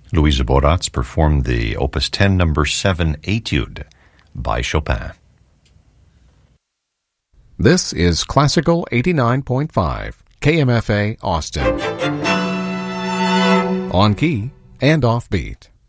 Louisa Boratz performed the Opus 10 No. 7 Etude by Chopin. This is Classical 89.5, KMFA Austin. On key and off beat.